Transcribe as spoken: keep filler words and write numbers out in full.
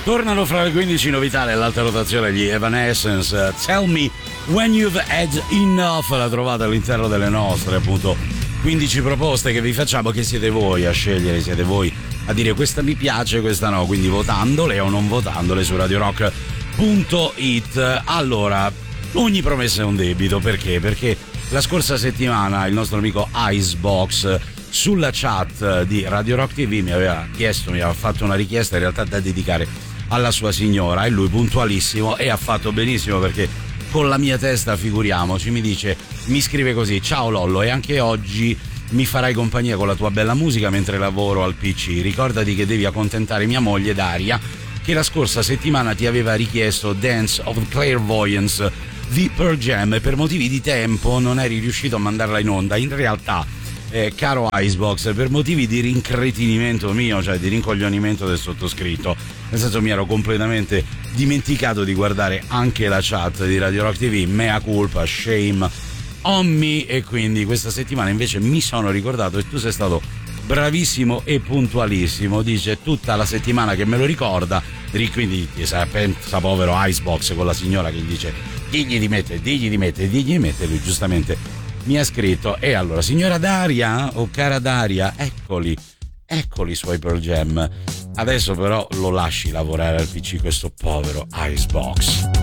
Tornano fra le quindici novità nell'alta rotazione gli Evanescence. Tell Me When You've Had Enough, la trovate all'interno delle nostre appunto quindici proposte che vi facciamo, che siete voi a scegliere, siete voi a dire questa mi piace, questa no, quindi votandole o non votandole su radio rock punto it. Allora, ogni promessa è un debito, perché? Perché la scorsa settimana il nostro amico Icebox sulla chat di Radio Rock T V mi aveva chiesto, mi aveva fatto una richiesta in realtà da dedicare alla sua signora, e lui puntualissimo, e ha fatto benissimo, perché con la mia testa, figuriamoci, mi dice, mi scrive così: ciao Lollo, e anche oggi mi farai compagnia con la tua bella musica mentre lavoro al P C. Ricordati che devi accontentare mia moglie Daria, che la scorsa settimana ti aveva richiesto Dance of Clairvoyance di Pearl Jam, e per motivi di tempo non eri riuscito a mandarla in onda. In realtà, Eh, caro Icebox, per motivi di rincretinimento mio, cioè di rincoglionimento del sottoscritto, nel senso mi ero completamente dimenticato di guardare anche la chat di Radio Rock T V, mea culpa, shame on me, e quindi questa settimana invece mi sono ricordato, e tu sei stato bravissimo e puntualissimo, dice tutta la settimana che me lo ricorda, quindi sa, pensa povero Icebox con la signora che gli dice digli di mettere, digli di mettere, digli di mettere, lui giustamente mi ha scritto. E allora, signora Daria o cara Daria, eccoli, eccoli i suoi Pearl Jam. Adesso però lo lasci lavorare al P C questo povero Icebox.